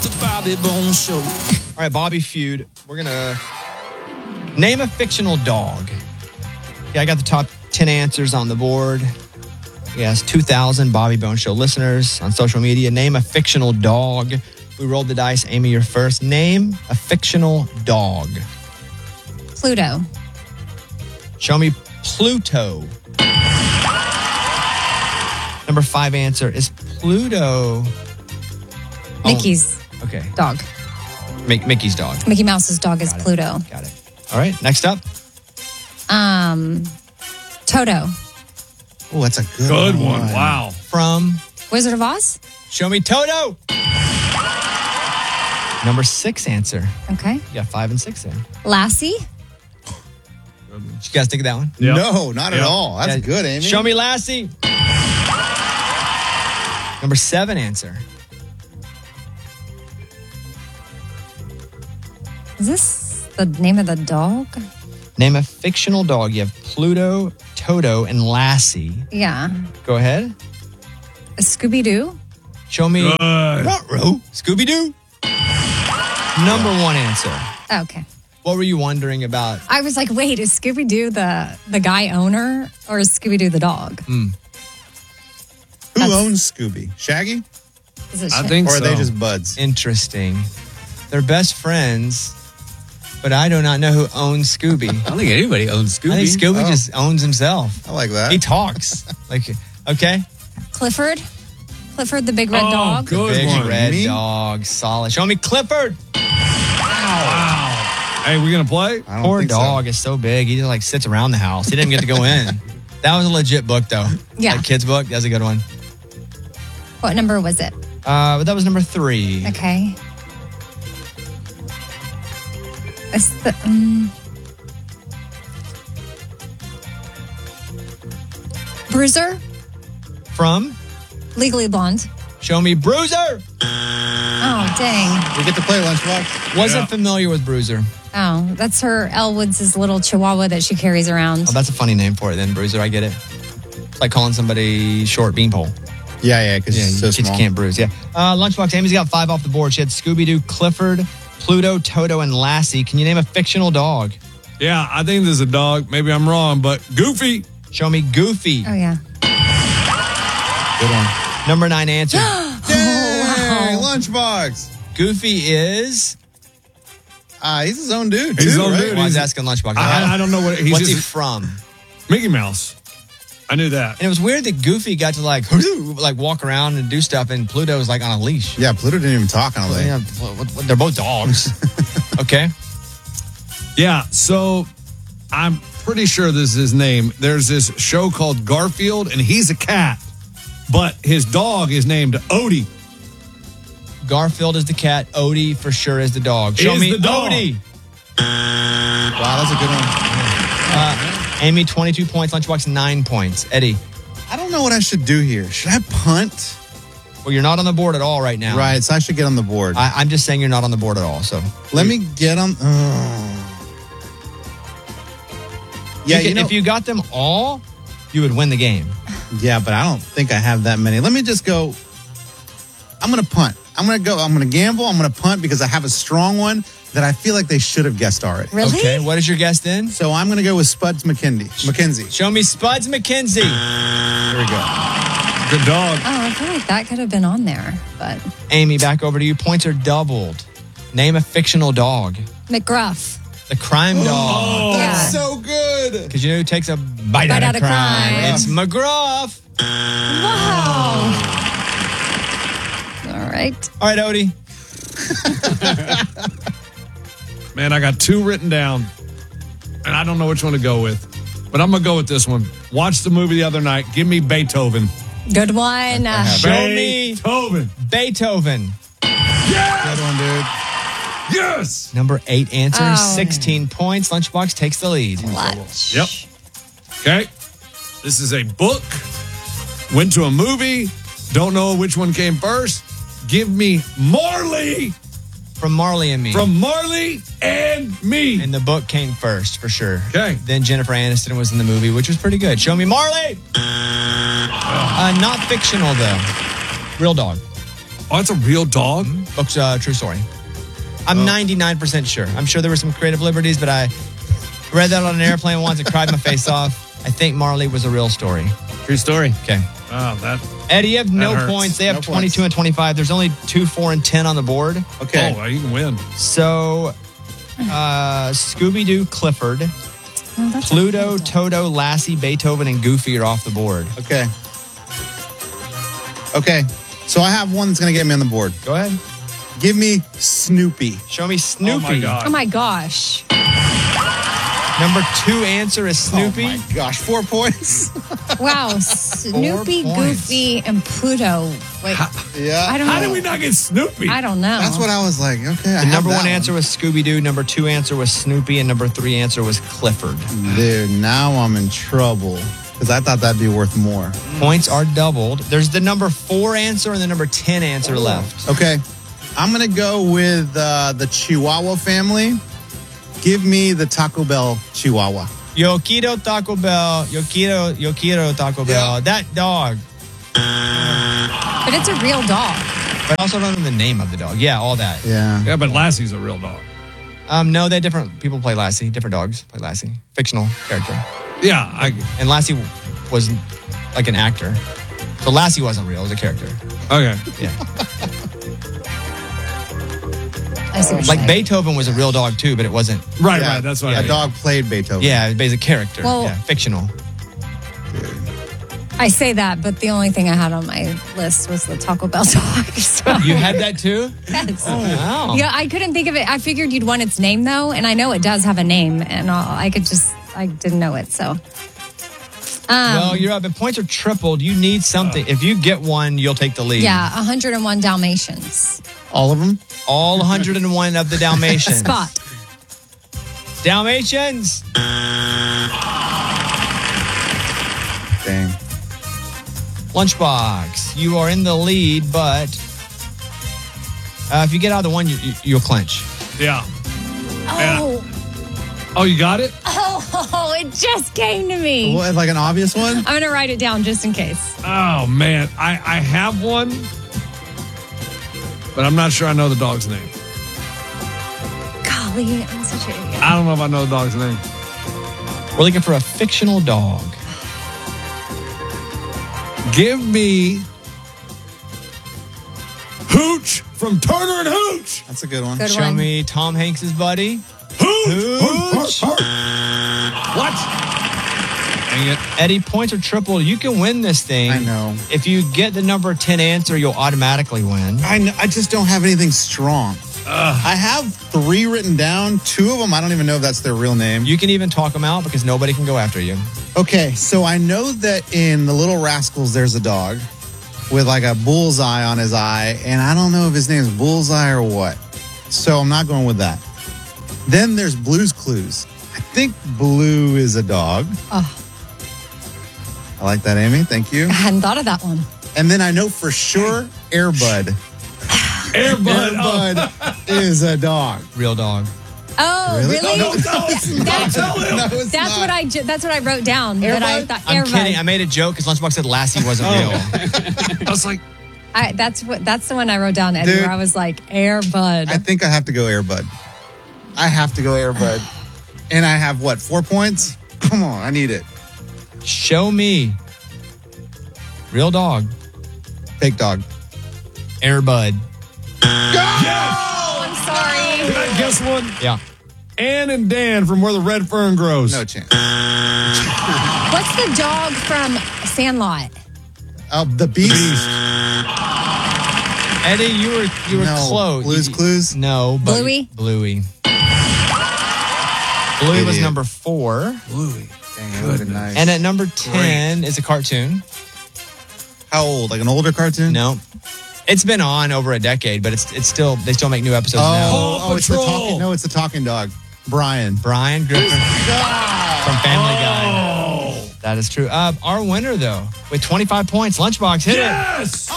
The Bobby Bones Show. All right, Bobby Feud. We're going to name a fictional dog. Yeah, I got the top 10 answers on the board. Yes, 2,000 Bobby Bones Show listeners on social media. Name a fictional dog. We rolled the dice. Amy, you're first. Name a fictional dog. Pluto. Show me Pluto. Number 5 answer is Pluto. Mickey's dog. Mickey's dog. Mickey Mouse's dog is Pluto. Got it. All right, next up. Toto. Oh, that's a good one. Wow. From Wizard of Oz? Show me Toto. Number 6 answer. Okay. You got 5 and 6 there. Lassie? Did you guys think of that one? Yep. No, not at all. That's good, Amy. Show me Lassie. Number 7 answer. Is this the name of the dog? Name a fictional dog. You have Pluto, Toto, and Lassie. Yeah. Go ahead. A Scooby-Doo? Show me Good. Scooby-Doo. Number 1 answer. Okay. What were you wondering about? I was like, wait, is Scooby-Doo the guy owner or is Scooby-Doo the dog? Who owns Scooby? Shaggy? Is it I Shaggy? think Or are so. they just buds? Interesting. They're best friends, but I do not know who owns Scooby. I don't think anybody owns Scooby. I think Scooby just owns himself. I like that. He talks. Okay. Clifford? Clifford the big red dog? Good Big one. red Me? dog. Solid. Show me Clifford. Wow. Hey, we gonna play? I don't Poor think so. dog is so big. He just like sits around the house. He didn't get to go in. That was a legit book though. Yeah. That kid's book. That's a good one. What number was it? But that was number 3. Okay. It's the, Bruiser? From Legally Blonde. Show me Bruiser. Oh, dang. We get to play Lunchbox. Wasn't familiar with Bruiser. Oh, that's her Elwood's little chihuahua that she carries around. Oh, that's a funny name for it then, Bruiser. I get it. It's like calling somebody short beanpole. Yeah, because it's so you just small. can't bruise. Yeah. Lunchbox, Amy's got 5 off the board. She had Scooby-Doo, Clifford, Pluto, Toto, and Lassie. Can you name a fictional dog? Yeah, I think there's a dog. Maybe I'm wrong, but Goofy. Show me Goofy. Oh, yeah. Good one. Number 9 answer. Dang, Lunchbox. Goofy is... He's his own dude, He's too, his own right? dude. Well, I was He's- asking Lunchbox. I don't know what he's What's he just from? Mickey Mouse. I knew that. And it was weird that Goofy got to like walk around and do stuff, and Pluto was like on a leash. Yeah, Pluto didn't even talk on a lane. Yeah, they're both dogs. Okay. Yeah, so I'm pretty sure this is his name. There's this show called Garfield, and he's a cat, but his dog is named Odie. Garfield is the cat. Odie for sure is the dog. Show Is me the dog. Odie. Wow, that's a good one. Amy, 22 points. Lunchbox, 9 points. Eddie, I don't know what I should do here. Should I punt? well, you're not on the board at all right now. Right, so I should get on the board. I'm just saying you're not on the board at all. So Let me get on. Yeah, if you got them all, you would win the game. Yeah, but I don't think I have that many. Let me just go. I'm going to punt. I'm going to gamble. I'm going to punt because I have a strong one that I feel like they should have guessed already. Really? Okay, what is your guess then? So I'm going to go with Spuds McKenzie. Show me Spuds McKenzie. Here we go. Good dog. Oh, I feel like that could have been on there, but Amy, back over to you. Points are doubled. Name a fictional dog. McGruff. The crime dog. That's Yeah. so good. Because you know who takes a bite out of crime? It's McGruff. Wow. All right. All right, Odie. Man, I got 2 written down, and I don't know which one to go with. But I'm going to go with this one. Watched the movie the other night. Give me Beethoven. Good one. Show me Beethoven. Beethoven. Good one, dude. Yes. Number 8 answer, Oh. 16 points. Lunchbox takes the lead. Clutch. Yep. Okay. This is a book. Went to a movie. Don't know which one came first. Give me Marley. From Marley and Me. From Marley and Me. And the book came first, for sure. Okay. Then Jennifer Aniston was in the movie, which was pretty good. Show me Marley. Not fictional, though. Real dog. Oh, it's a real dog? Book's true story. I'm 99% sure. I'm sure there were some creative liberties, but I read that on an airplane once and cried my face off. I think Marley was a real story. True story. Okay. Oh, that. Eddie, you have no hurts. points. They have No 22 and 25. There's only 2, 4, and 10 on the board. Okay. Oh, you can win. So, Scooby-Doo, Clifford, Oh, that's a Pluto, real dog. Toto, Lassie, Beethoven, and Goofy are off the board. Okay. Okay. So I have one that's going to get me on the board. Go ahead. Give me Snoopy. Show me Snoopy. Oh, my God. Oh my gosh. Number 2 answer is Snoopy. Oh my gosh, 4 points. Wow. Snoopy, points. Goofy, and Pluto. Wait, Yeah. I don't How know. did we not get Snoopy? I don't know. That's what I was like. Okay. The number 1 answer was Scooby-Doo. Number 2 answer was Snoopy. And number 3 answer was Clifford. Dude, now I'm in trouble because I thought that'd be worth more. Points are doubled. There's the number 4 answer and the number 10 answer left. Okay. I'm going to go with the Chihuahua family. Give me the Taco Bell Chihuahua. Yo quiero Taco Bell. Yo quiero Taco Bell. Yeah. That dog. But it's a real dog. But I also don't know the name of the dog. Yeah, all that. Yeah. Yeah, but Lassie's a real dog. No, they're different. People play Lassie. Different dogs play Lassie. Fictional character. Yeah, And Lassie was like an actor. So Lassie wasn't real. It was a character. okay. Yeah. I see what you're Like saying. Beethoven was a real dog too, but it wasn't. Right, Yeah. right. That's what I A mean. dog played Beethoven. Yeah, it was a character. Well- Yeah, fictional. I say that, but the only thing I had on my list was the Taco Bell dog. So. You had that too? Yes. Wow. Yeah, I couldn't think of it. I figured you'd want its name though, and I know it does have a name, and I didn't know it. So, Well, you're up. If points are tripled, you need something. If you get one, you'll take the lead. yeah, 101 Dalmatians. All of them? All 101 of the Dalmatians. Spot. Dalmatians. Dang. Lunchbox. You are in the lead, but if you get out of the one, you'll clinch. Yeah. Oh, Oh, you got it? oh, it just came to me. What, like an obvious one? I'm going to write it down just in case. Oh, man. I have one, but I'm not sure I know the dog's name. Golly, I'm such an idiot. I don't know if I know the dog's name. We're looking for a fictional dog. Give me Hooch from Turner and Hooch. That's a good one. Good Show one. me Tom Hanks's buddy. Hooch. What? Dang it. Eddie, points are tripled. You can win this thing. I know. If you get the number 10 answer, you'll automatically win. I just don't have anything strong. I have 3 written down. 2 of them, I don't even know if that's their real name. You can even talk them out because nobody can go after you. Okay, so I know that in The Little Rascals, there's a dog with like a bullseye on his eye, and I don't know if his name's Bullseye or what. So I'm not going with that. Then there's Blue's Clues. I think Blue is a dog. Oh, I like that, Amy. Thank you. I hadn't thought of that one. And then I know for sure Airbud. Airbud. Airbud is a dog. Real dog. Oh, Really? really? No, it's not. Tell him. No, it's That's not. what I wrote down. But I Airbud? thought I'm Airbud. kidding. I made a joke because Lunchbox said Lassie wasn't real. I was like, That's the one I wrote down, Eddie, Dude. where I was like, Airbud. I think I have to go Airbud. I have to go Airbud. And I have what, 4 points? Come on, I need it. Show me. Real dog. Fake dog. Airbud. Oh, I'm sorry. can I guess one? Yeah. Ann and Dan from Where the Red Fern Grows. No chance. What's the dog from Sandlot? The Beast. Eddie, you were No. close. Blue's Clues? No. But Bluey? Bluey. Bluey was Idiot. number 4. Bluey. Dang, that would've been nice. And at number 10 is a cartoon. How old? Like an older cartoon? No. It's been on over a decade, but it's still they still make new episodes now. Paw it's the Patrol. talking. No, it's the talking dog. Brian. Brian Griffin from Family Guy. That is true. Our winner though, with 25 points, Lunchbox hit it. Yes.